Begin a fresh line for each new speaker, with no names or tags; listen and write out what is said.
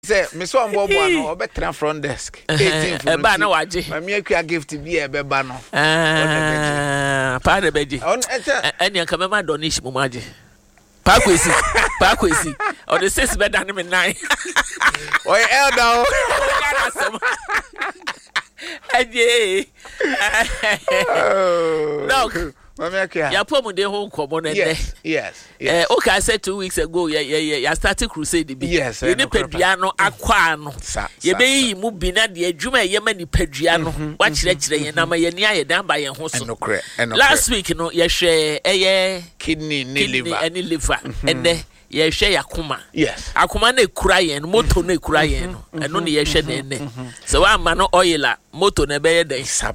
Say, Miss One Bob one or better front desk. 18 for
banner waji.
My mere gift to be a bebano.
Part of Beji. And you come my donish mumaji. Parkwesi. Or the 6 bed than 9.
Or elder.
Look. Ya pomo de home common
Yes.
Okay, I said 2 weeks ago, yeah, started crusade.
Yes,
you need Pedriano, Aquano. You may move bina the Juma Yemeni Pedriano. Watch lecture, Nama Yania, down by your host. Last week, you know, you share a kidney, any liver, and then ye share Akuma.
Yes,
Akuma ne crying, moto ne crying, and only ye share. So I'm an oiler, moto ne bear day.